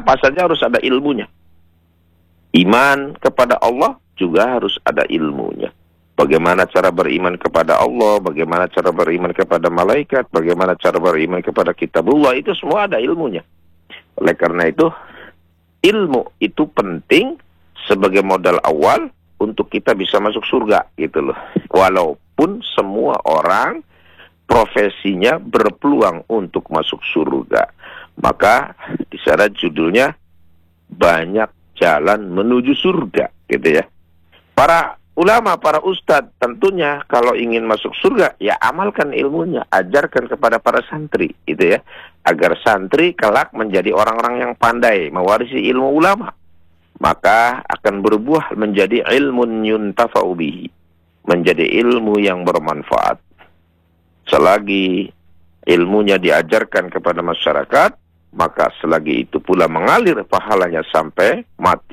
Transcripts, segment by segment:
Apa saja harus ada ilmunya. Iman kepada Allah juga harus ada ilmunya. Bagaimana cara beriman kepada Allah, bagaimana cara beriman kepada malaikat, bagaimana cara beriman kepada kitabullah, itu semua ada ilmunya. Oleh karena itu, ilmu itu penting sebagai modal awal untuk kita bisa masuk surga, gitu loh. Walaupun semua orang profesinya berpeluang untuk masuk surga. Maka di sana judulnya banyak jalan menuju surga, gitu ya. Para ulama, para ustadz tentunya kalau ingin masuk surga, ya amalkan ilmunya, ajarkan kepada para santri, gitu ya. Agar santri kelak menjadi orang-orang yang pandai, mewarisi ilmu ulama. Maka akan berbuah menjadi ilmun yuntafa'u bihi, menjadi ilmu yang bermanfaat. Selagi ilmunya diajarkan kepada masyarakat, maka selagi itu pula mengalir pahalanya sampai mati.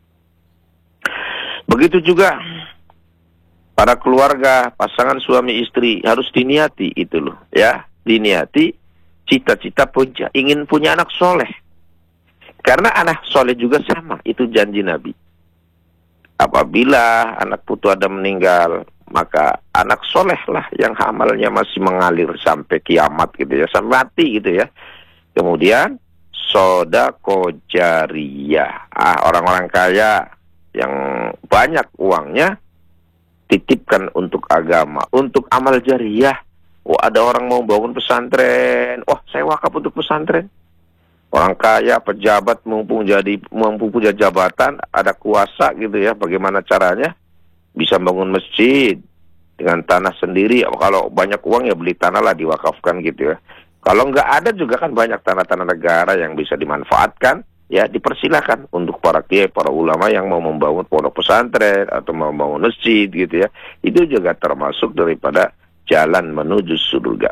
Begitu juga para keluarga, pasangan suami istri harus diniati itu loh, ya, diniati cita-cita ingin punya anak soleh. Karena anak soleh juga sama, itu janji Nabi. Apabila anak putu Adam meninggal, maka anak soleh lah yang amalnya masih mengalir sampai kiamat gitu ya, sampai mati gitu ya. Kemudian sodako jariyah, orang-orang kaya yang banyak uangnya titipkan untuk agama, untuk amal jariyah. Oh, ada orang mau bangun pesantren, oh saya wakaf untuk pesantren. Orang kaya, pejabat mampu punya jabatan, ada kuasa gitu ya, bagaimana caranya bisa bangun masjid dengan tanah sendiri. Kalau banyak uang ya beli tanah lah, diwakafkan gitu ya. Kalau nggak ada juga kan banyak tanah-tanah negara yang bisa dimanfaatkan, ya dipersilakan untuk para kiai, para ulama yang mau membangun pondok pesantren atau mau membangun masjid gitu ya. Itu juga termasuk daripada jalan menuju surga.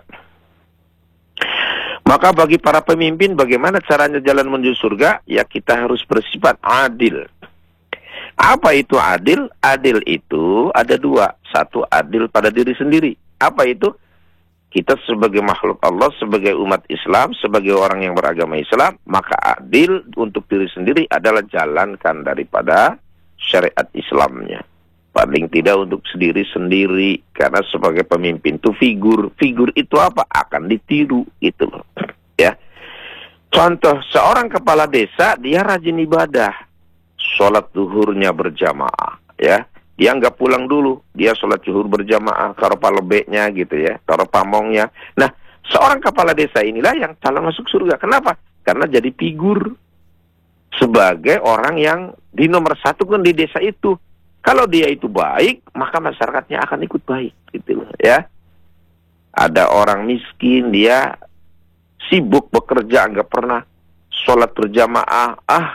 Maka bagi para pemimpin, bagaimana caranya jalan menuju surga? Ya kita harus bersifat adil. Apa itu adil? Adil itu ada dua. Satu, adil pada diri sendiri. Apa itu? Kita sebagai makhluk Allah, sebagai umat Islam, sebagai orang yang beragama Islam, maka adil untuk diri sendiri adalah jalankan daripada syariat Islamnya. Paling tidak untuk sendiri-sendiri, karena sebagai pemimpin itu figur itu apa? Akan ditiru, gitu loh. Ya. Contoh, seorang kepala desa, dia rajin ibadah. Sholat zuhurnya berjamaah, ya. Dia nggak pulang dulu, dia sholat zuhur berjamaah, taruh palebeknya gitu ya, taruh pamongnya. Nah, seorang kepala desa inilah yang calon masuk surga. Kenapa? Karena jadi figur sebagai orang yang di nomor satu kan di desa itu. Kalau dia itu baik, maka masyarakatnya akan ikut baik, gitu loh, ya. Ada orang miskin, dia sibuk bekerja, nggak pernah sholat berjamaah.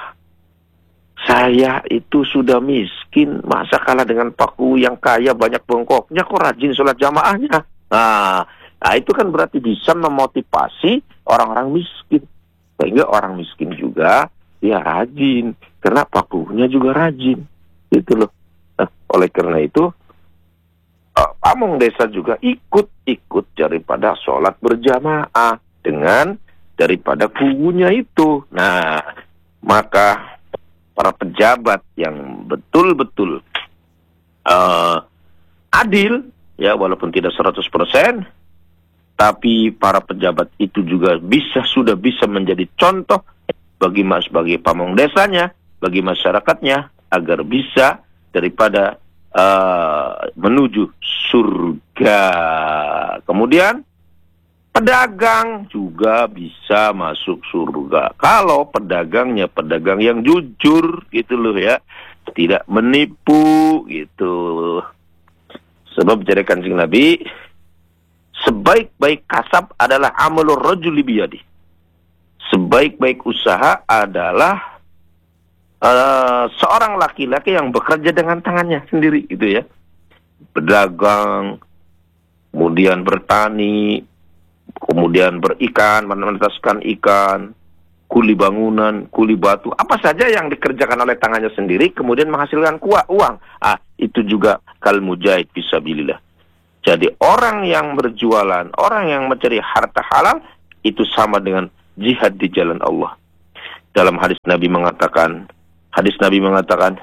Saya itu sudah miskin, masa kalah dengan Pakku yang kaya banyak bengkoknya, kok rajin sholat jamaahnya. Nah, itu kan berarti bisa memotivasi orang-orang miskin. Sehingga orang miskin juga, dia rajin, karena Pakkunya juga rajin, gitu loh. Oleh karena itu, pamong desa juga ikut daripada sholat berjamaah dengan daripada kubunya itu. Nah, maka para pejabat yang betul-betul adil, ya walaupun tidak 100%, tapi para pejabat itu juga sudah bisa menjadi contoh bagi pamong desanya, bagi masyarakatnya, agar bisa daripada menuju surga. Kemudian pedagang juga bisa masuk surga. Kalau pedagangnya pedagang yang jujur gitu loh ya, tidak menipu gitu. Sebab jadi Kanjeng Nabi, sebaik-baik kasab adalah amalur rajuli biyadi. Sebaik-baik usaha adalah seorang laki-laki yang bekerja dengan tangannya sendiri gitu ya. Berdagang, kemudian bertani, kemudian berikan, menetaskan ikan, kuli bangunan, kuli batu, apa saja yang dikerjakan oleh tangannya sendiri, kemudian menghasilkan uang. Itu juga kal mujahid fisabilillah. Jadi orang yang berjualan, orang yang mencari harta halal, itu sama dengan jihad di jalan Allah. Dalam hadis Nabi mengatakan,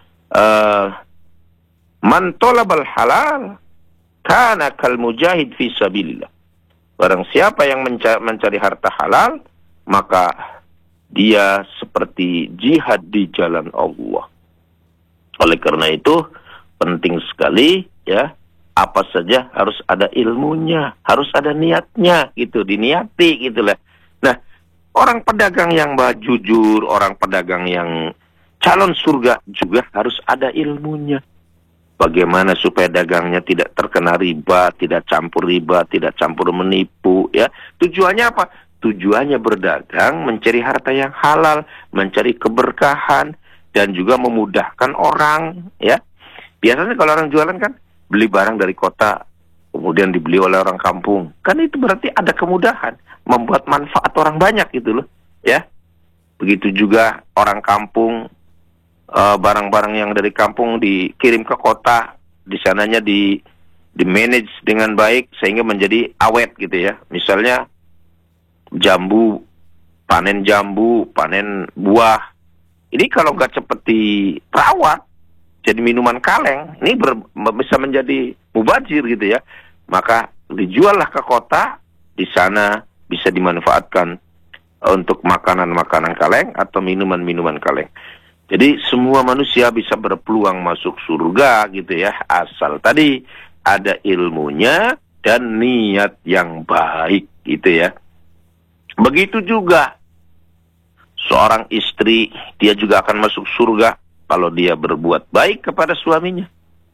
man talabal halal kana kal mujahid fi sabilillah. Barang siapa yang mencari harta halal, maka dia seperti jihad di jalan Allah. Oleh karena itu, penting sekali ya, apa saja harus ada ilmunya, harus ada niatnya gitu, diniati gitulah. Nah, orang pedagang yang jujur, orang pedagang yang calon surga juga harus ada ilmunya. Bagaimana supaya dagangnya tidak terkena riba, tidak campur riba, tidak campur menipu, ya. Tujuannya apa? Tujuannya berdagang, mencari harta yang halal, mencari keberkahan, dan juga memudahkan orang, ya. Biasanya kalau orang jualan kan, beli barang dari kota, kemudian dibeli oleh orang kampung. Kan itu berarti ada kemudahan, membuat manfaat orang banyak gitu loh, ya. Begitu juga orang kampung, barang-barang yang dari kampung dikirim ke kota, di sananya di manage dengan baik sehingga menjadi awet gitu ya. Misalnya jambu, panen buah. Ini kalau nggak cepat dirawat jadi minuman kaleng, ini bisa menjadi mubazir gitu ya. Maka dijuallah ke kota, di sana bisa dimanfaatkan untuk makanan-makanan kaleng atau minuman-minuman kaleng. Jadi semua manusia bisa berpeluang masuk surga gitu ya, asal tadi ada ilmunya dan niat yang baik gitu ya. Begitu juga seorang istri, dia juga akan masuk surga kalau dia berbuat baik kepada suaminya.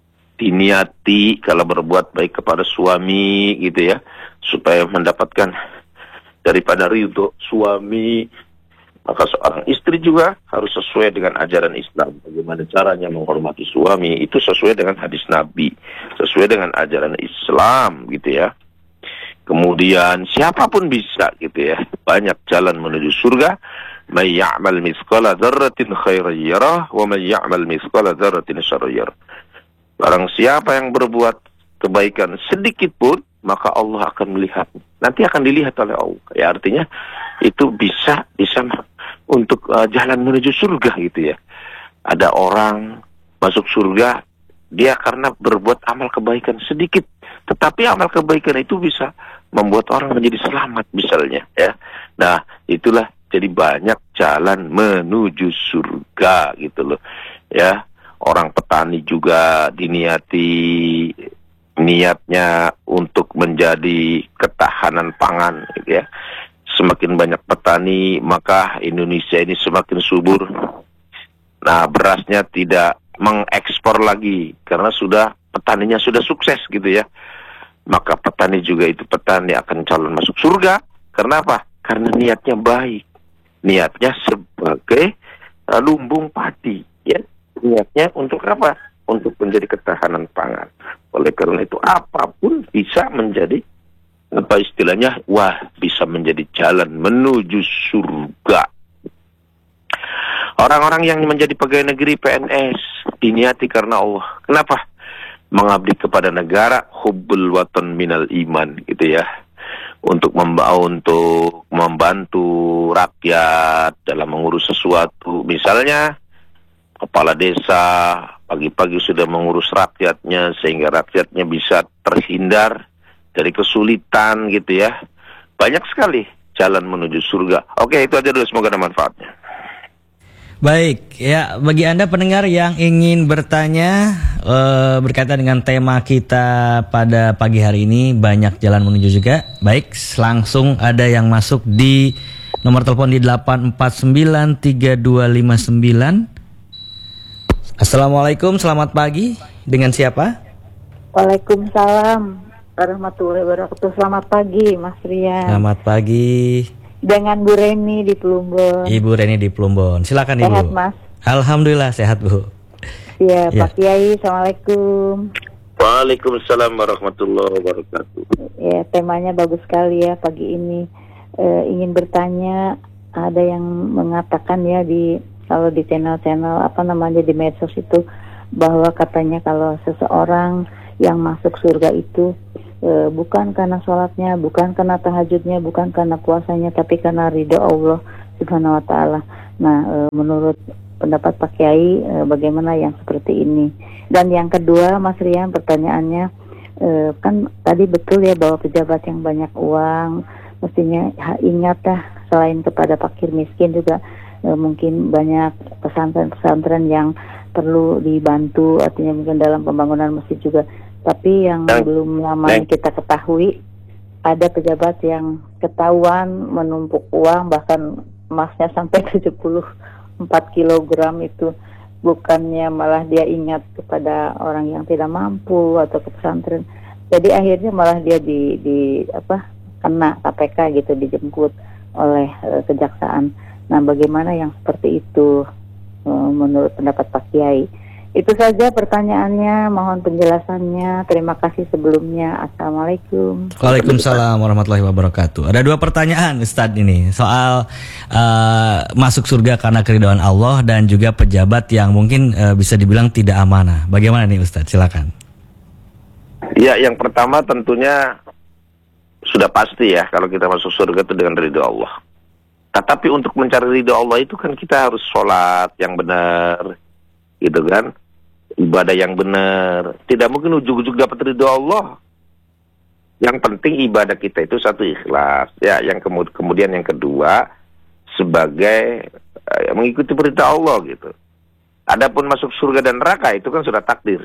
Diniati kalau berbuat baik kepada suami gitu ya, supaya mendapatkan daripada ridho suami. Maka seorang istri juga harus sesuai dengan ajaran Islam. Bagaimana caranya menghormati suami, itu sesuai dengan hadis Nabi, sesuai dengan ajaran Islam gitu ya. Kemudian siapapun bisa gitu ya, banyak jalan menuju surga. May ya'mal mithqala dzarratin khairan yarah wa may ya'mal mithqala dzarratin syarran yarah. Barang siapa yang berbuat kebaikan sedikit pun, maka Allah akan melihat. Nanti akan dilihat oleh Allah. Ya, artinya itu bisa untuk jalan menuju surga gitu ya. Ada orang masuk surga, dia karena berbuat amal kebaikan sedikit, tetapi amal kebaikan itu bisa membuat orang menjadi selamat misalnya ya. Nah, itulah jadi banyak jalan menuju surga gitu loh ya. Orang petani juga diniati niatnya untuk menjadi ketahanan pangan gitu ya. Semakin banyak petani, maka Indonesia ini semakin subur. Nah, berasnya tidak mengekspor lagi karena petaninya sudah sukses gitu ya. Maka petani juga itu petani akan calon masuk surga. Karena apa? Karena niatnya baik. Niatnya sebagai lumbung padi, ya. Niatnya untuk apa? Untuk menjadi ketahanan pangan. Oleh karena itu apapun bisa menjadi apa istilahnya, bisa menjadi jalan menuju surga. Orang-orang yang menjadi pegawai negeri PNS diniati karena Allah. Kenapa? Mengabdi kepada negara, hubbul watan minal iman gitu ya. Untuk membantu rakyat dalam mengurus sesuatu. Misalnya kepala desa pagi-pagi sudah mengurus rakyatnya sehingga rakyatnya bisa terhindar dari kesulitan gitu ya. Banyak sekali jalan menuju surga. Oke, itu aja dulu, semoga ada manfaatnya. Baik, ya bagi Anda pendengar yang ingin bertanya berkaitan dengan tema kita pada pagi hari ini, banyak jalan menuju juga. Baik, langsung ada yang masuk di nomor telepon di 8493259. Assalamualaikum, selamat pagi. Dengan siapa? Waalaikumsalam warahmatullahi wabarakatuh. Selamat pagi, Mas Rian. Selamat pagi. Dengan Bu Reni di Plumbon. Ibu Reni di Plumbon. Silakan Ibu. Sehat, Mas? Alhamdulillah sehat, Bu. Iya, ya. Pak Kiai, Assalamualaikum. Waalaikumsalam warahmatullahi wabarakatuh. Ya, temanya bagus sekali ya pagi ini. Ingin bertanya, ada yang mengatakan ya kalau di channel-channel di medsos itu, bahwa katanya kalau seseorang yang masuk surga itu bukan karena sholatnya, bukan karena tahajudnya, bukan karena puasanya, tapi karena ridho Allah. Subhanahu wa Ta'ala. Nah, menurut pendapat Pak Kiai, bagaimana yang seperti ini? Dan yang kedua, Mas Rian, pertanyaannya, kan tadi betul ya bahwa pejabat yang banyak uang mestinya ingatlah, selain kepada fakir miskin juga mungkin banyak pesantren-pesantren yang perlu dibantu, artinya mungkin dalam pembangunan masjid juga. Tapi yang belum lama kita ketahui, ada pejabat yang ketahuan menumpuk uang, bahkan emasnya sampai 74 kilogram itu. Bukannya malah dia ingat kepada orang yang tidak mampu atau ke pesantren. Jadi akhirnya malah dia kena KPK gitu, dijemput oleh kejaksaan. Nah, bagaimana yang seperti itu menurut pendapat Pak Kiai? Itu saja pertanyaannya, mohon penjelasannya. Terima kasih sebelumnya. Assalamualaikum. Waalaikumsalam warahmatullahi wabarakatuh. Ada 2 pertanyaan Ustadz ini soal masuk surga karena keridhaan Allah dan juga pejabat yang mungkin bisa dibilang tidak amanah. Bagaimana nih Ustadz? Silakan. Ya, yang pertama tentunya sudah pasti ya kalau kita masuk surga itu dengan ridho Allah. Tetapi untuk mencari ridho Allah itu kan kita harus sholat yang benar, gitu kan, ibadah yang benar. Tidak mungkin ujuk-ujuk dapat ridho Allah. Yang penting ibadah kita itu satu, ikhlas ya. Yang kemudian yang kedua sebagai mengikuti perintah Allah gitu. Adapun masuk surga dan neraka itu kan sudah takdir.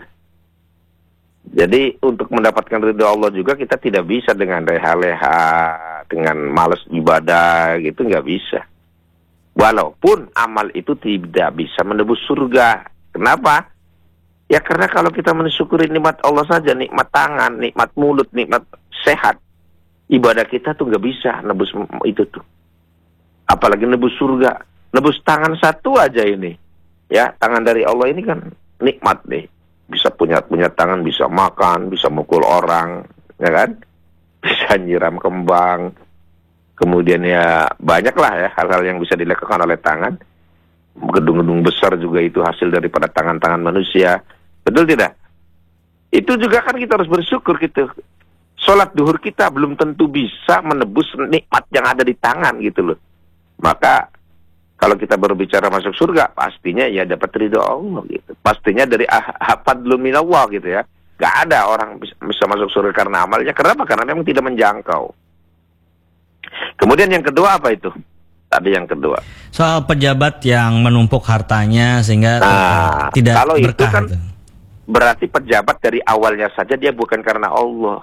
Jadi untuk mendapatkan ridho Allah juga kita tidak bisa dengan leha-leha, dengan malas ibadah gitu, nggak bisa. Walaupun amal itu tidak bisa menebus surga. Kenapa? Ya karena kalau kita mensyukuri nikmat Allah saja, nikmat tangan, nikmat mulut, nikmat sehat, ibadah kita tuh nggak bisa nebus itu tuh. Apalagi nebus surga, nebus tangan satu aja ini. Ya, tangan dari Allah ini kan nikmat nih. Bisa punya tangan, bisa makan, bisa mukul orang, ya kan? Bisa nyiram kembang. Kemudian ya banyaklah ya hal-hal yang bisa dilakukan oleh tangan. Gedung-gedung besar juga itu hasil daripada tangan-tangan manusia. Betul tidak? Itu juga kan kita harus bersyukur gitu. Sholat duhur kita belum tentu bisa menebus nikmat yang ada di tangan gitu loh. Maka kalau kita berbicara masuk surga, pastinya ya dapat ridho Allah gitu. Pastinya dari fadlun minallah gitu ya. Gak ada orang bisa masuk surga karena amalnya. Kenapa? Karena memang tidak menjangkau. Kemudian yang kedua apa itu? Tadi yang kedua. Soal pejabat yang menumpuk hartanya sehingga tidak kalau berkah. Itu kan berarti pejabat dari awalnya saja dia bukan karena Allah.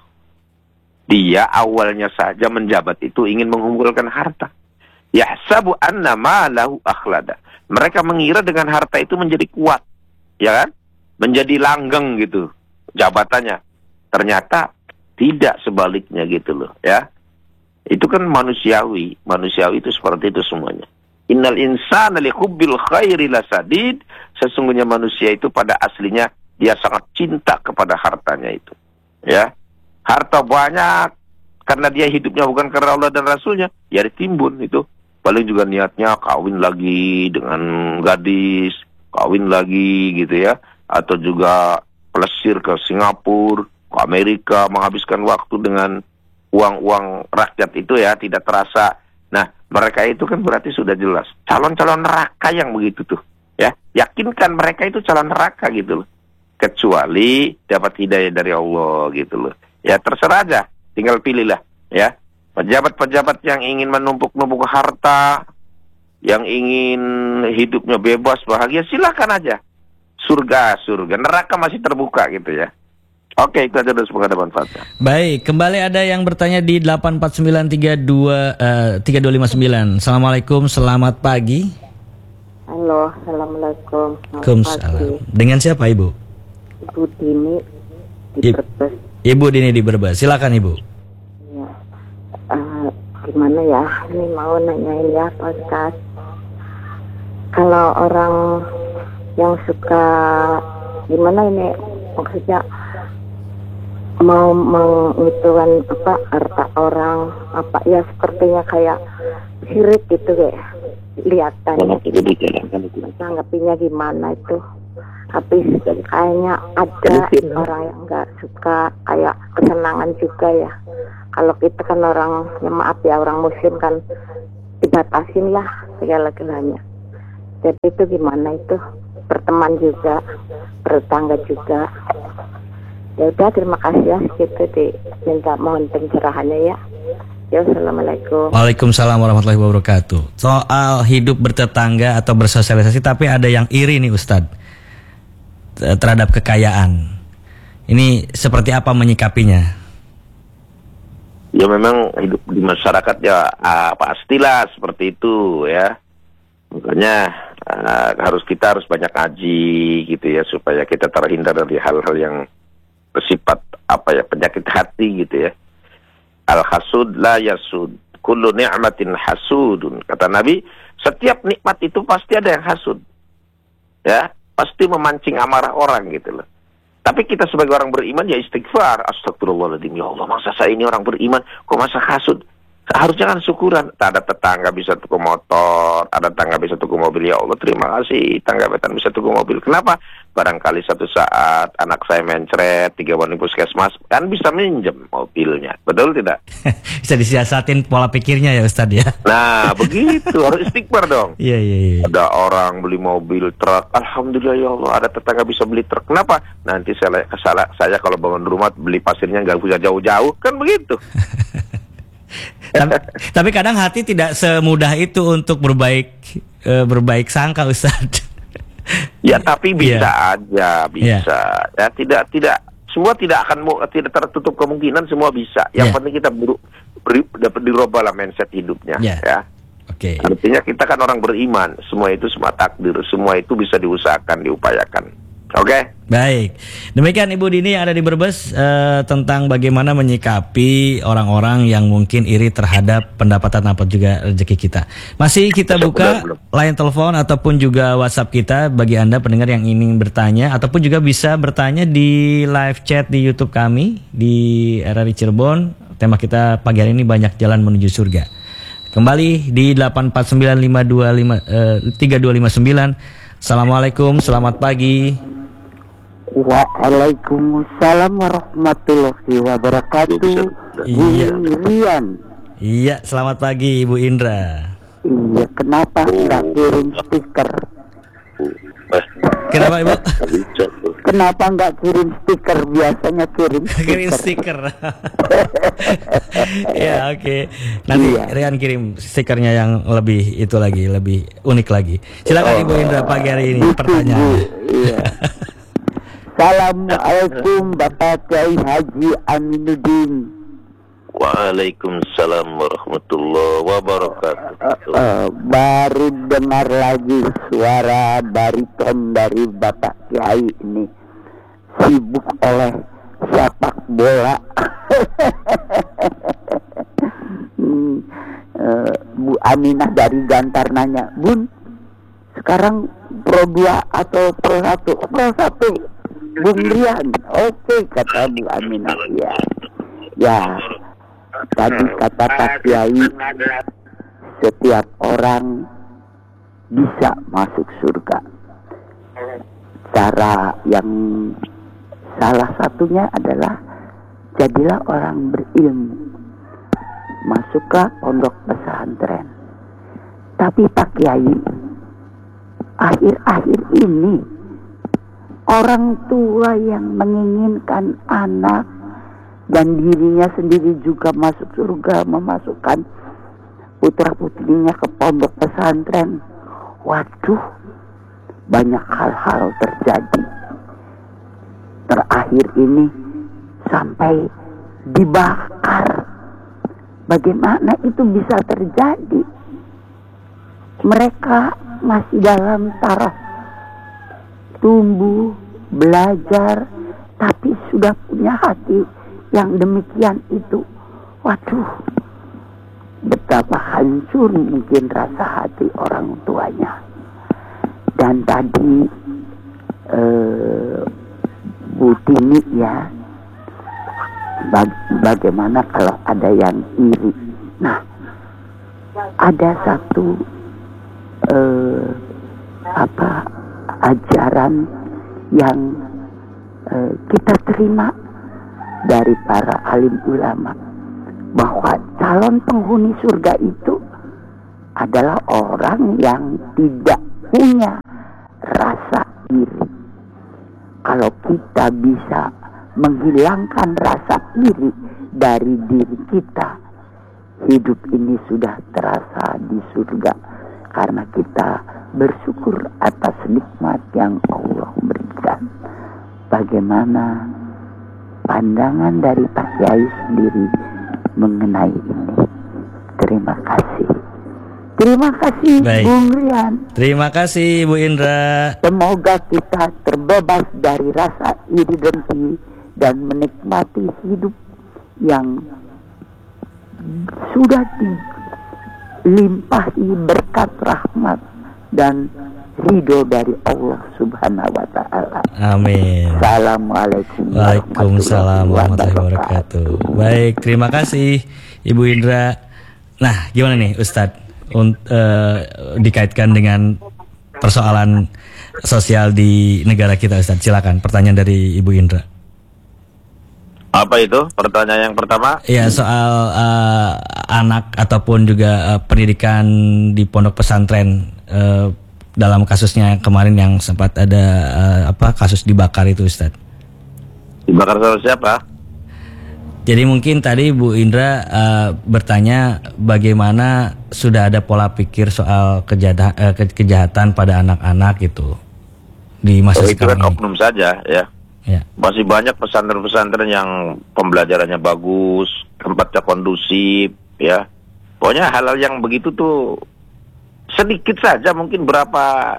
Dia awalnya saja menjabat itu ingin mengumpulkan harta. Yahsabu anna ma'lahu akhlada. Mereka mengira dengan harta itu menjadi kuat, ya kan? Menjadi langgeng gitu jabatannya. Ternyata tidak, sebaliknya gitu loh, ya. Itu kan manusiawi itu seperti itu semuanya. Innal insana li hubbil khairi lasadid. Sesungguhnya manusia itu pada aslinya dia sangat cinta kepada hartanya itu, ya. Harta banyak karena dia hidupnya bukan karena Allah dan Rasulnya, ya ditimbun itu. Paling juga niatnya kawin lagi dengan gadis, kawin lagi gitu ya. Atau juga plesir ke Singapura, ke Amerika, menghabiskan waktu dengan uang-uang rakyat itu ya, tidak terasa. Nah, mereka itu kan berarti sudah jelas calon-calon neraka yang begitu tuh. Ya, yakinkan mereka itu calon neraka gitu loh. Kecuali dapat hidayah dari Allah gitu loh. Ya terserah aja, tinggal pilihlah ya. Pejabat-pejabat yang ingin menumpuk-numpuk harta, yang ingin hidupnya bebas, bahagia, silakan aja. Surga, neraka masih terbuka gitu ya. Oke, itu aja dari penghadapan Fatah. Baik, kembali ada yang bertanya di 84932 3259. Assalamualaikum, selamat pagi. Halo, assalamualaikum. Waalaikumsalam. Dengan siapa Ibu? Ibu Dini di Brebes. Ibu Dini di Brebes. Silakan Ibu. Gimana ya, ini mau nanyain ya Pak Ustaz. Kalau orang yang suka, gimana ini maksudnya, mau mengitukan harta orang, ya sepertinya kayak sirik gitu kayak kelihatan. Tanggapinya gimana itu? Tapi kayaknya ada orang yang nggak suka, kayak kesenangan juga ya. Kalau kita kan orang, ya maaf ya, orang muslim kan dibatasin lah segala-galanya. Jadi itu gimana itu? Berteman juga, bertetangga juga. Ya udah, terima kasih ya, gitu diminta mohon pencerahannya ya. Ya, assalamualaikum. Waalaikumsalam warahmatullahi wabarakatuh. Soal hidup bertetangga atau bersosialisasi, tapi ada yang iri nih Ustadz terhadap kekayaan. Ini seperti apa menyikapinya? Ya memang hidup di masyarakat ya pastilah seperti itu ya. Makanya kita harus banyak ngaji gitu ya, supaya kita terhindar dari hal-hal yang bersifat penyakit hati gitu ya. Al-hasud la yasud, kullu ni'matin hasudun. Kata Nabi, setiap nikmat itu pasti ada yang hasud. Ya, pasti memancing amarah orang gitu loh. Tapi kita sebagai orang beriman ya istighfar. Astagfirullahaladzim, ya Allah, masa saya ini orang beriman kok masa hasud? Harusnya kan syukuran. Ada tetangga bisa tuku motor, ada tetangga bisa tuku mobil. Ya Allah, terima kasih tangga betan bisa tuku mobil. Kenapa? Barangkali satu saat anak saya mencret 3 bulan di puskesmas, kan bisa minjem mobilnya. Betul tidak? Bisa disiasatin pola pikirnya ya Ustadz ya. Nah, begitu. Harus istighfar dong. Iya. Ada orang beli mobil, truk. Alhamdulillah ya Allah, ada tetangga bisa beli truk. Kenapa? Nanti saya kalau bangun rumah beli pasirnya nggak bisa jauh-jauh. Kan begitu. Tapi kadang hati tidak semudah itu untuk berbaik sangka Ustadz. Ya tapi bisa aja, bisa. Ya tidak semua tidak tertutup kemungkinan, semua bisa. Yang penting kita dapat dirubahlah mindset hidupnya ya. Oke. Artinya kita kan orang beriman, semua itu semua takdir, semua itu bisa diusahakan, diupayakan. Oke. Baik. Demikian Ibu Dini yang ada di Brebes tentang bagaimana menyikapi orang-orang yang mungkin iri terhadap pendapatan atau juga rezeki kita. Masih kita buka line telepon ataupun juga WhatsApp kita bagi Anda pendengar yang ingin bertanya, ataupun juga bisa bertanya di live chat di YouTube kami di RRI Cirebon. Tema kita pagi hari ini banyak jalan menuju surga. Kembali di 849523259. Assalamualaikum, selamat pagi. Waalaikumsalam warahmatullahi wabarakatuh. Iya. Rian. Iya, selamat pagi Ibu Indra. Iya, kenapa nggak kirim stiker? Kenapa Ibu? Kenapa nggak kirim stiker? Biasanya kirim stiker. Ya oke. Nanti Rian kirim stikernya yang lebih unik lagi. Silakan Ibu Indra pagi hari ini pertanyaannya. Iya. Assalamualaikum Bapak Kiai Haji Aminuddin. Waalaikumsalam warahmatullahi wabarakatuh. Baru dengar lagi suara bariton dari Bapak Kiai ini. Sibuk oleh sepak bola. Bu Aminah dari Gantar nanya, Bun, sekarang Pro 2 atau Pro 1? Pro 1 Bung Rian. Oke, kata Bu Aminah. Ya, tadi kata Pak Kiai, setiap orang bisa masuk surga. Cara yang salah satunya adalah jadilah orang berilmu, masuklah pondok pesantren. Tapi Pak Kiai, akhir-akhir ini orang tua yang menginginkan anak dan dirinya sendiri juga masuk surga, memasukkan putra-putrinya ke pondok pesantren. Waduh, banyak hal-hal terjadi. Terakhir ini sampai dibakar. Bagaimana itu bisa terjadi? Mereka masih dalam taraf tumbuh, belajar, tapi sudah punya hati yang demikian itu. Waduh, betapa hancur mungkin rasa hati orang tuanya. Dan tadi Bu Tini ya, bagaimana kalau ada yang iri. Nah, ada satu ajaran yang kita terima dari para alim ulama, bahwa calon penghuni surga itu adalah orang yang tidak punya rasa iri. Kalau kita bisa menghilangkan rasa iri dari diri kita, hidup ini sudah terasa di surga, karena kita bersyukur atas nikmat yang Allah berikan. Bagaimana pandangan dari Pak Kiai sendiri mengenai ini? Terima kasih. Terima kasih, Baik. Bung Rian. Terima kasih Bu Indra. Semoga kita terbebas dari rasa iri dengki dan menikmati hidup yang sudah dilimpahi berkat rahmat dan ridho dari Allah Subhanahu wa Ta'ala. Amin. Assalamualaikum Waalaikumsalam warahmatullahi wabarakatuh. Baik, terima kasih Ibu Indra. Nah, gimana nih Ustadz dikaitkan dengan persoalan sosial di negara kita, Ustadz? Silakan pertanyaan dari Ibu Indra. Apa itu pertanyaan yang pertama? Ya, soal anak ataupun juga pendidikan di pondok pesantren, dalam kasusnya kemarin yang sempat ada kasus dibakar itu, Ustadz. Dibakar sama siapa? Jadi mungkin tadi Bu Indra bertanya bagaimana sudah ada pola pikir soal kejahatan pada anak-anak gitu di masa Itu kan sekarang ini. oknum saja ya. Ya. Masih banyak pesantren-pesantren yang pembelajarannya bagus, tempatnya kondusif ya. Pokoknya hal-hal yang begitu tuh sedikit saja, mungkin berapa,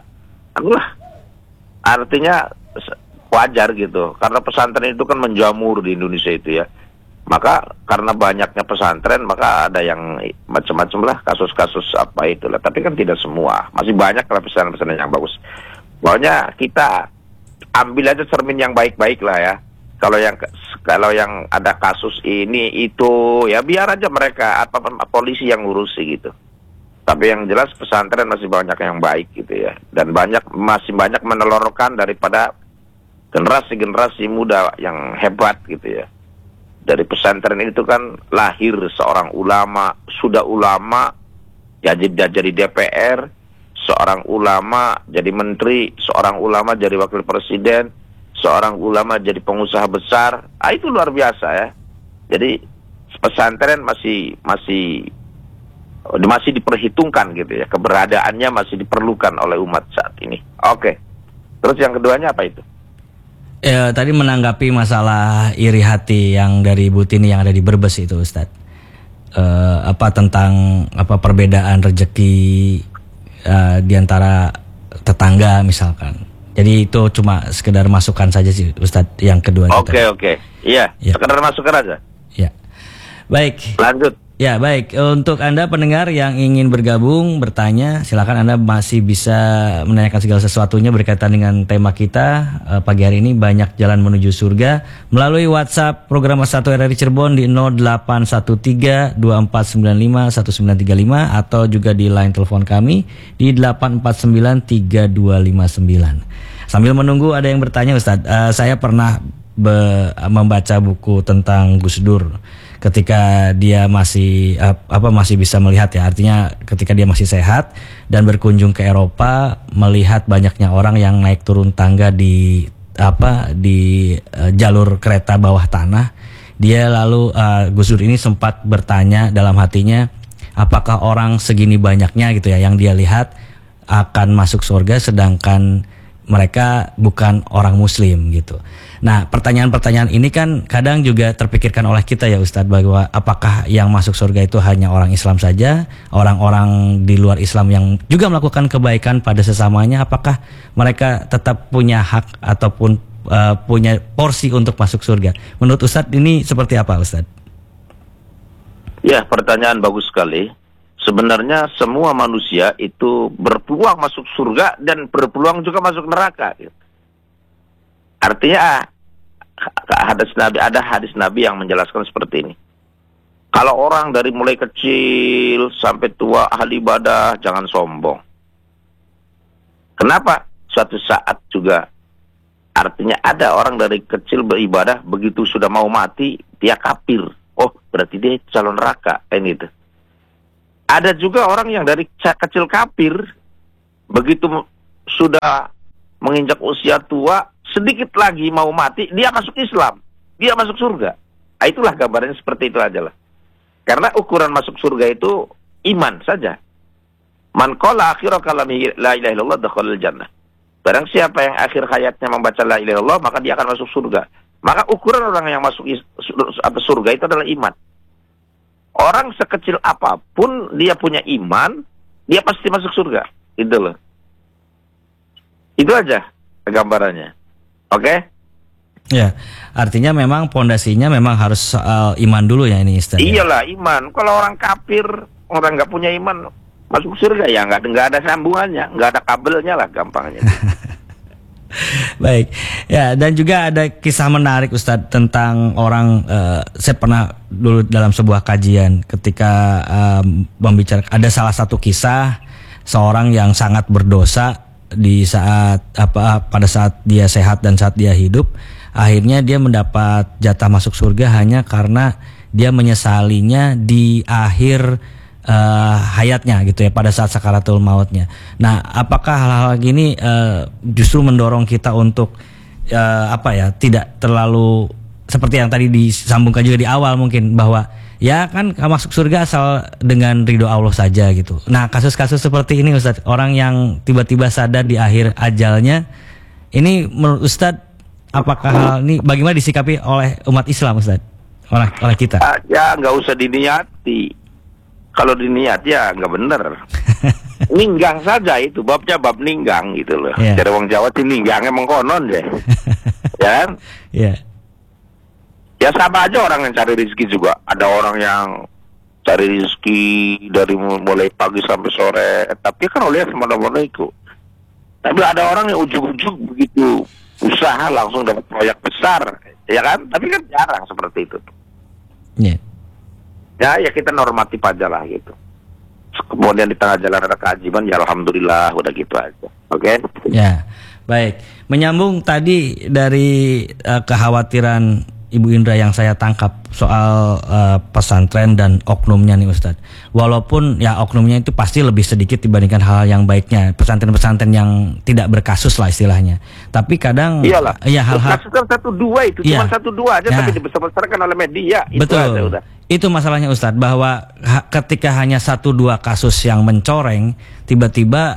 artinya wajar gitu. Karena pesantren itu kan menjamur di Indonesia itu ya. Maka karena banyaknya pesantren, maka ada yang macam-macam lah, kasus-kasus apa itulah. Tapi kan tidak semua, masih banyak lah pesantren-pesantren yang bagus. Pokoknya kita ambil aja cermin yang baik-baik lah ya. Kalau yang ada kasus ini itu ya biar aja mereka polisi yang ngurusi gitu. Tapi yang jelas pesantren masih banyak yang baik gitu ya. Dan masih banyak menelurkan daripada generasi-generasi muda yang hebat gitu ya. Dari pesantren itu kan lahir seorang ulama, sudah ulama ya jadi DPR, seorang ulama jadi menteri, seorang ulama jadi wakil presiden, seorang ulama jadi pengusaha besar. Itu luar biasa ya. Jadi pesantren masih diperhitungkan gitu ya, keberadaannya masih diperlukan oleh umat saat ini. Oke. Terus yang keduanya apa itu? Ya, tadi menanggapi masalah iri hati yang dari Bu Tini yang ada di Brebes itu, Ustadz. Tentang perbedaan rezeki di antara tetangga misalkan. Jadi itu cuma sekedar masukan saja sih, Ustadz, yang kedua. Oke. Iya, Ya. sekedar masukan aja. Ya. Baik. Lanjut. Ya, baik. Untuk Anda pendengar yang ingin bergabung, bertanya, silakan Anda masih bisa menanyakan segala sesuatunya berkaitan dengan tema kita pagi hari ini, banyak jalan menuju surga, melalui WhatsApp program 1 RRI Cirebon di 0813-2495-1935 atau juga di line telepon kami di 849-3259. Sambil menunggu ada yang bertanya, Ustadz, saya pernah membaca buku tentang Gus Dur ketika dia masih bisa melihat ya, artinya ketika dia masih sehat dan berkunjung ke Eropa, melihat banyaknya orang yang naik turun tangga di jalur kereta bawah tanah. Dia lalu Gus Dur ini sempat bertanya dalam hatinya, apakah orang segini banyaknya gitu ya yang dia lihat akan masuk surga sedangkan mereka bukan orang muslim gitu. Nah, pertanyaan-pertanyaan ini kan kadang juga terpikirkan oleh kita ya Ustadz, bahwa apakah yang masuk surga itu hanya orang Islam saja, orang-orang di luar Islam yang juga melakukan kebaikan pada sesamanya, apakah mereka tetap punya hak ataupun punya porsi untuk masuk surga? Menurut Ustadz ini seperti apa, Ustadz? Ya, pertanyaan bagus sekali. Sebenarnya semua manusia itu berpeluang masuk surga dan berpeluang juga masuk neraka. Artinya ada hadis Nabi yang menjelaskan seperti ini. Kalau orang dari mulai kecil sampai tua ahli ibadah, jangan sombong. Kenapa? Suatu saat juga artinya ada orang dari kecil beribadah, begitu sudah mau mati dia kafir. Oh, berarti dia calon neraka. Ini itu. Ada juga orang yang dari kecil kafir, begitu sudah menginjak usia tua, sedikit lagi mau mati, dia masuk Islam, dia masuk surga. Nah, itulah gambarannya seperti itu aja lah. Karena ukuran masuk surga itu iman saja. Man qala akhira kalamihi la ilaha illallah dakhalal jannah. Barang siapa yang akhir hayatnya membaca la ilaha illallah, maka dia akan masuk surga. Maka ukuran orang yang masuk surga itu adalah iman. Orang sekecil apapun dia punya iman, dia pasti masuk surga. Itu loh. Itu aja gambarannya. Oke? Ya, artinya memang pondasinya memang harus soal iman dulu ya ini Ustaz. Iyalah iman. Kalau orang kafir, orang nggak punya iman masuk surga ya nggak ada sambungannya, nggak ada kabelnya lah gampangnya. Baik, ya dan juga ada kisah menarik Ustadz tentang orang, saya pernah dulu dalam sebuah kajian ketika membicarakan ada salah satu kisah seorang yang sangat berdosa di saat pada saat dia sehat dan saat dia hidup, akhirnya dia mendapat jatah masuk surga hanya karena dia menyesalinya di akhir hayatnya gitu ya, pada saat sakaratul mautnya. Nah, apakah hal-hal gini justru mendorong kita untuk tidak terlalu seperti yang tadi disambungkan juga di awal mungkin, bahwa ya kan masuk surga asal dengan ridho Allah saja gitu. Nah, kasus-kasus seperti ini Ustadz, orang yang tiba-tiba sadar di akhir ajalnya, ini menurut Ustadz apakah hal ini bagaimana disikapi oleh umat Islam Ustadz, oleh kita? Ya nggak usah diniati. Kalau diniat ya nggak bener. Ninggang saja itu, babnya bab ninggang gitu loh. Yeah. Dari wong Jawa sih ninggangnya mengkonon deh. Ya kan? Yeah. Ya sama aja orang yang cari rezeki juga. Ada orang yang cari rezeki dari mulai pagi sampai sore. Tapi kan oleh semana-mana itu. Tapi ada orang yang ujung-ujung begitu usaha langsung dapat proyek besar. Ya kan? Tapi kan jarang seperti itu. Yeah. Ya kita normatif aja lah gitu. Kemudian di tengah jalan ada keajaiban, ya alhamdulillah udah gitu aja. Oke? Ya, baik. Menyambung tadi dari kekhawatiran Ibu Indra yang saya tangkap soal pesantren dan oknumnya nih Ustadz. Walaupun ya oknumnya itu pasti lebih sedikit dibandingkan hal yang baiknya, pesantren-pesantren yang tidak berkasus lah istilahnya. Tapi kadang iyalah, ya hal-hal kasus kan 1-2 itu, ya, cuma 1-2 aja tapi dibesar-besarkan oleh media. Betul. Itu aja udah. Itu masalahnya Ustadz, bahwa ketika hanya 1-2 kasus yang mencoreng, tiba-tiba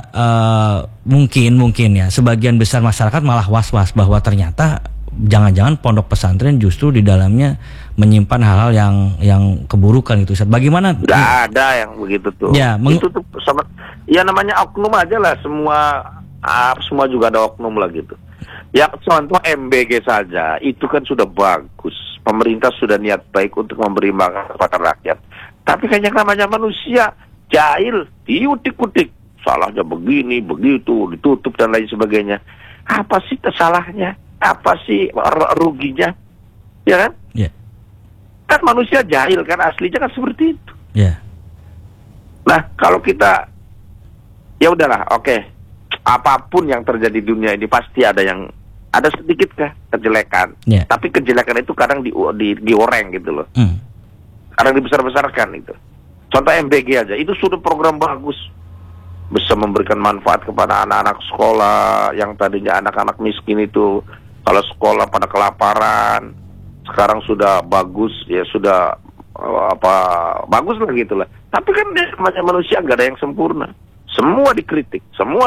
mungkin ya sebagian besar masyarakat malah was-was bahwa ternyata jangan-jangan pondok pesantren justru di dalamnya menyimpan hal-hal yang keburukan itu Ustaz. Bagaimana? Nggak ada yang begitu tuh. Ya, itu tuh sama, ya namanya oknum aja lah, semua juga ada oknum lah gitu. Ya contoh MBG saja itu kan sudah bagus. Pemerintah sudah niat baik untuk memberi makan kepada rakyat. Tapi kan yang namanya manusia jahil, diutik-utik. Salahnya begini, begitu, ditutup dan lain sebagainya. Apa sih salahnya? Apa sih ruginya? Ya kan? Ya. Kan manusia jahil kan, aslinya kan seperti itu. Ya. Nah, kalau kita ya udahlah, oke. Apapun yang terjadi di dunia ini pasti ada sedikit kejelekan. Ya. Tapi kejelekan itu kadang dioreng gitu loh. Kadang dibesar-besarkan itu. Contoh MBG aja, itu sudah program bagus. Bisa memberikan manfaat kepada anak-anak sekolah yang tadinya anak-anak miskin itu kalau sekolah pada kelaparan, sekarang sudah bagus ya, sudah bagus lah gitulah. Tapi kan manusia nggak ada yang sempurna, semua dikritik.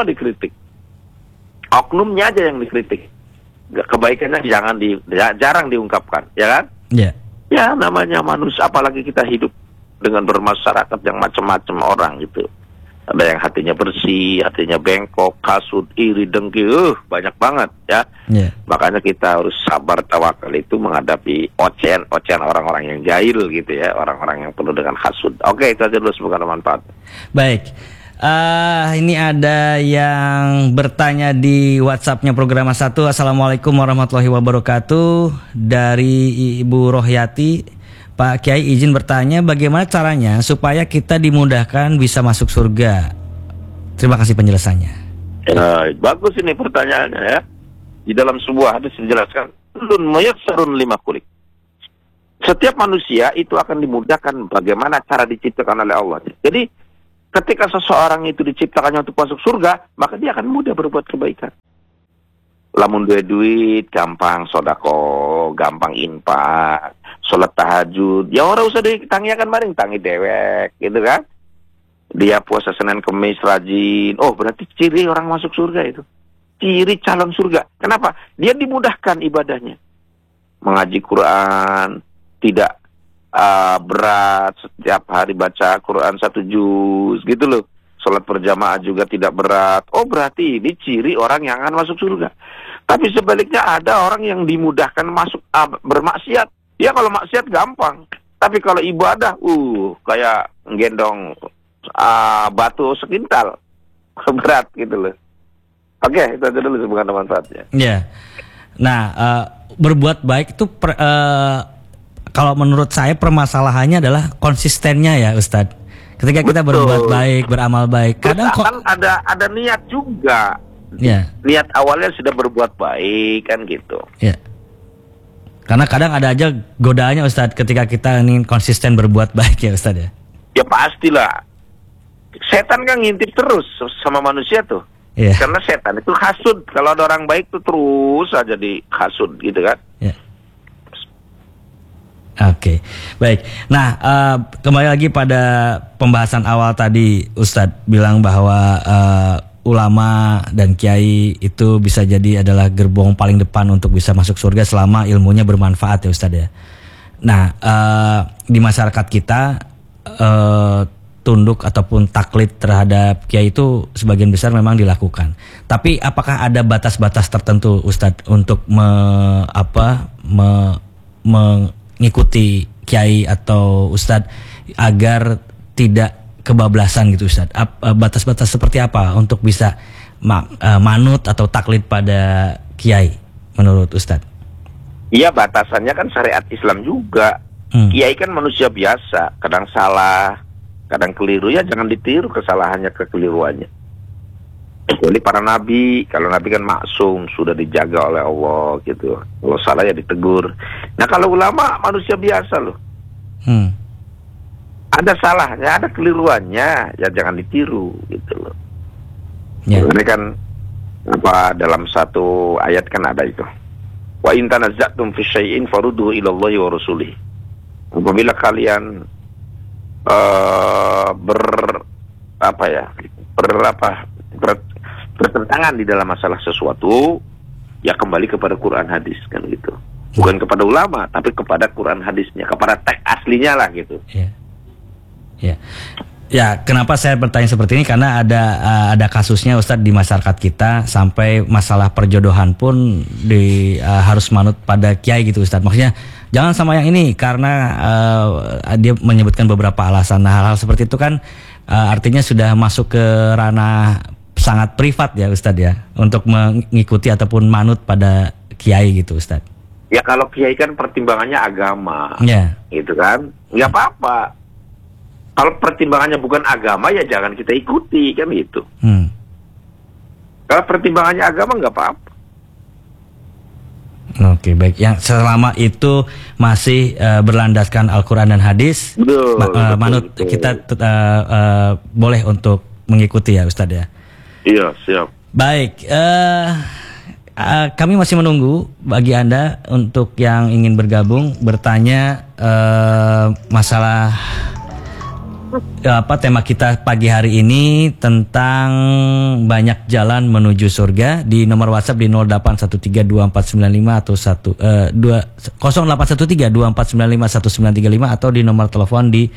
Oknumnya aja yang dikritik, kebaikannya jarang diungkapkan, ya kan? Yeah. Ya namanya manusia, apalagi kita hidup dengan bermasyarakat yang macam-macam orang gitu. Ada yang hatinya bersih, hatinya bengkok, hasud, iri, dengki, banyak banget ya. Yeah. Makanya kita harus sabar tawakal itu menghadapi ocehan orang-orang yang jahil gitu ya, orang-orang yang penuh dengan hasud. Oke, itu aja dulu, semoga bermanfaat. Baik. Ini ada yang bertanya di WhatsApp-nya Programa 1. Assalamualaikum warahmatullahi wabarakatuh. Dari Ibu Rohyati. Pak Kiai izin bertanya, bagaimana caranya supaya kita dimudahkan bisa masuk surga? Terima kasih penjelasannya. Bagus ini pertanyaannya ya. Di dalam sebuah hadis dijelaskan, lun muyassarun lima khuliq. Setiap manusia itu akan dimudahkan bagaimana cara diciptakan oleh Allah. Jadi ketika seseorang itu diciptakannya untuk masuk surga, maka dia akan mudah berbuat kebaikan. Lamun duit gampang sodako, gampang infak, sholat tahajud, ya orang usah ditangiakan maring tangi dewek, gitu kan? Dia puasa Senin Kemis rajin, oh berarti ciri orang masuk surga itu, ciri calon surga. Kenapa? Dia dimudahkan ibadahnya, mengaji Quran, tidak berat, setiap hari baca Quran 1 juz, gitu loh. Sholat berjamaah juga tidak berat. Oh berarti ini ciri orang yang akan masuk surga. Tapi sebaliknya ada orang yang dimudahkan masuk bermaksiat. Ya kalau maksiat gampang. Tapi kalau ibadah, kayak gendong batu sekintal. Berat gitu loh. Oke, itu aja dulu sebagai manfaatnya. Ya. Nah, berbuat baik itu kalau menurut saya permasalahannya adalah konsistennya ya Ustadz. Ketika kita berbuat baik, beramal baik, kadang kok ada niat juga. Ya. Niat awalnya sudah berbuat baik kan gitu. Ya. Karena kadang ada aja godaannya Ustadz ketika kita ingin konsisten berbuat baik ya Ustadz ya. Ya pastilah. Setan kan ngintip terus sama manusia tuh. Ya. Karena setan itu hasud. Kalau ada orang baik tuh terus aja di hasud gitu kan. Ya. Oke, baik. Nah, kembali lagi pada pembahasan awal tadi, Ustadz bilang bahwa ulama dan kiai itu bisa jadi adalah gerbong paling depan untuk bisa masuk surga selama ilmunya bermanfaat ya Ustadz ya. Nah, di masyarakat kita tunduk ataupun taklid terhadap kiai itu sebagian besar memang dilakukan. Tapi apakah ada batas-batas tertentu Ustadz untuk mengikuti kiai atau Ustadz agar tidak kebablasan gitu Ustadz? Batas-batas seperti apa untuk bisa manut atau taklid pada kiai menurut Ustadz? Iya, batasannya kan syariat Islam juga. Kiai kan manusia biasa, kadang salah, kadang keliru, ya jangan ditiru kesalahannya, kekeliruannya. Kecuali para nabi, kalau nabi kan maksum, sudah dijaga oleh Allah gitu. Kalau salah ya ditegur. Nah kalau ulama manusia biasa loh. Ada salahnya, ada keliruannya, ya jangan ditiru gitu loh. Ini kan dalam satu ayat kan ada itu. Wa in tanaza'tum fi syai'in farudduhu ila Allahi wa rasulih. Apabila kalian bertentangan di dalam masalah sesuatu, ya kembali kepada Quran hadis kan gitu. Bukan kepada ulama, tapi kepada Quran hadisnya, kepada teks aslinya lah gitu. Ya, kenapa saya bertanya seperti ini? Karena ada kasusnya Ustadz di masyarakat kita sampai masalah perjodohan pun harus manut pada kiai gitu Ustadz. Maksudnya jangan sama yang ini karena dia menyebutkan beberapa alasan. Nah, hal-hal seperti itu kan artinya sudah masuk ke ranah sangat privat ya Ustadz ya, untuk mengikuti ataupun manut pada kiai gitu Ustadz. Ya kalau kiai kan pertimbangannya agama, gitu kan, nggak apa-apa. Kalau pertimbangannya bukan agama ya jangan kita ikuti kan gitu. Kalau pertimbangannya agama nggak apa-apa. Oke, baik. Yang selama itu masih berlandaskan Al-Quran dan hadis, manut kita boleh untuk mengikuti ya Ustadz ya. Iya, siap. Baik, kami masih menunggu bagi Anda untuk yang ingin bergabung, bertanya masalah tema kita pagi hari ini tentang banyak jalan menuju surga di nomor WhatsApp di 08132495 atau 081324951935 atau di nomor telepon di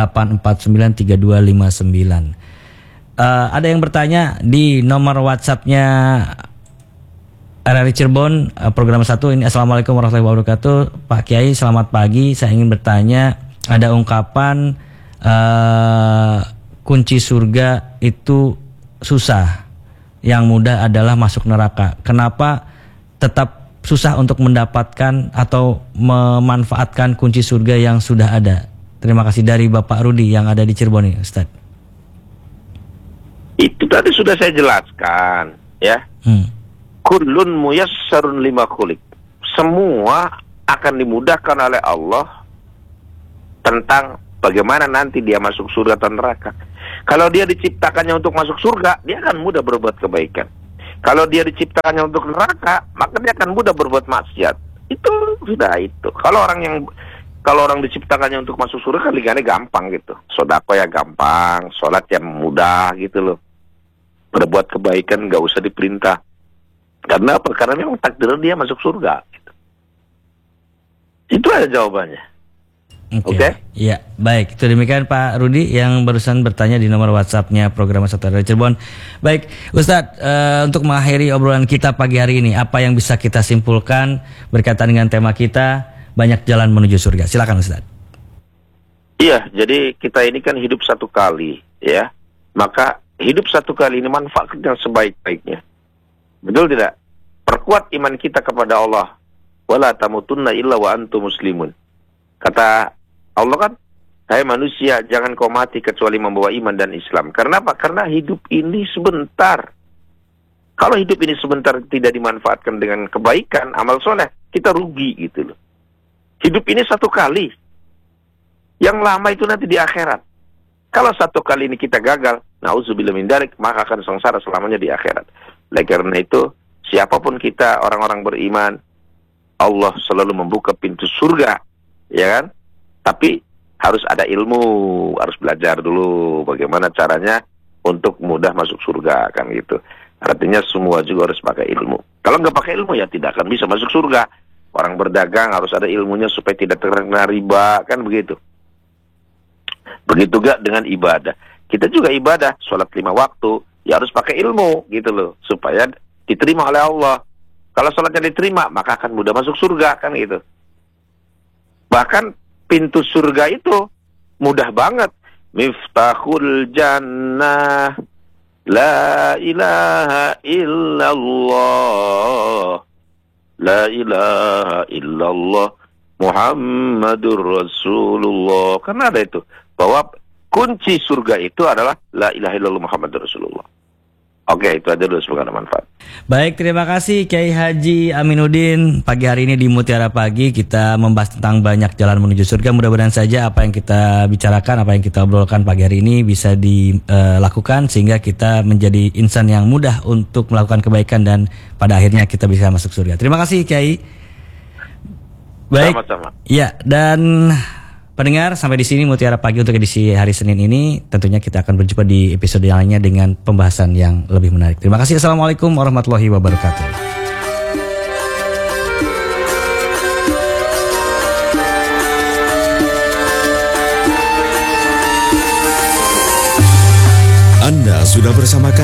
8493259. Ada yang bertanya di nomor WhatsApp-nya RRI Cirebon program 1 ini. Assalamualaikum warahmatullahi wabarakatuh. Pak Kiai, selamat pagi. Saya ingin bertanya, ada ungkapan kunci surga itu susah, yang mudah adalah masuk neraka. Kenapa tetap susah untuk mendapatkan atau memanfaatkan kunci surga yang sudah ada? Terima kasih. Dari Bapak Rudi yang ada di Cirebon nih, Ustaz. Itu tadi sudah saya jelaskan, ya. Kullun muyassarun lima khuliq. Semua akan dimudahkan oleh Allah tentang bagaimana nanti dia masuk surga atau neraka. Kalau dia diciptakannya untuk masuk surga, dia akan mudah berbuat kebaikan. Kalau dia diciptakannya untuk neraka, maka dia akan mudah berbuat maksiat. Itu sudah itu. Kalau orang diciptakannya untuk masuk surga, kan gampang gitu. Sodako ya gampang, sholat ya mudah gitu loh. Berbuat kebaikan nggak usah diperintah. Karena apa? Karena memang takdir dia masuk surga. Gitu. Itu aja jawabannya. Oke. Ya, baik. Itu demikian Pak Rudi yang barusan bertanya di nomor WhatsApp-nya program Satu dari Cirebon. Baik, Ustadz, untuk mengakhiri obrolan kita pagi hari ini, apa yang bisa kita simpulkan berkaitan dengan tema kita, banyak jalan menuju surga? Silakan Ustadz. Iya, jadi kita ini kan hidup satu kali, ya. Maka hidup satu kali ini manfaatkan sebaik-baiknya. Betul tidak? Perkuat iman kita kepada Allah. Wala tamutunna illa wa antum muslimun. Kata Allah kan, hai manusia, jangan kau mati kecuali membawa iman dan Islam. Karena apa? Karena hidup ini sebentar. Kalau hidup ini sebentar tidak dimanfaatkan dengan kebaikan, amal soleh, kita rugi gitu loh. Hidup ini satu kali. Yang lama itu nanti di akhirat. Kalau satu kali ini kita gagal, na'udzubillah min dzalik, maka akan sengsara selamanya di akhirat. Oleh karena itu, siapapun kita, orang-orang beriman, Allah selalu membuka pintu surga. Ya kan? Tapi harus ada ilmu, harus belajar dulu bagaimana caranya untuk mudah masuk surga kan gitu. Artinya semua juga harus pakai ilmu. Kalau nggak pakai ilmu ya tidak akan bisa masuk surga. Orang berdagang harus ada ilmunya supaya tidak terkena riba, kan begitu. Begitu gak dengan ibadah. Kita juga ibadah, sholat 5 waktu, ya harus pakai ilmu gitu loh, supaya diterima oleh Allah. Kalau sholatnya diterima, maka akan mudah masuk surga kan gitu. Bahkan pintu surga itu mudah banget. Miftahul jannah la ilaha illallah. La ilaha illallah Muhammadur Rasulullah. Karena ada itu. Bahwa kunci surga itu adalah la ilaha illallah Muhammadur Rasulullah. Oke, itu aja dulu semoga manfaat. Baik, terima kasih Kiai Haji Aminuddin. Pagi hari ini di Mutiara Pagi kita membahas tentang banyak jalan menuju surga. Mudah-mudahan saja apa yang kita bicarakan, apa yang kita obrolkan pagi hari ini bisa dilakukan sehingga kita menjadi insan yang mudah untuk melakukan kebaikan dan pada akhirnya kita bisa masuk surga. Terima kasih Kiai. Baik. Sama-sama. Ya, dan pendengar, sampai di sini Mutiara Pagi untuk edisi hari Senin ini. Tentunya kita akan berjumpa di episode yang lainnya dengan pembahasan yang lebih menarik. Terima kasih. Assalamualaikum warahmatullahi wabarakatuh. Anda sudah bersama kami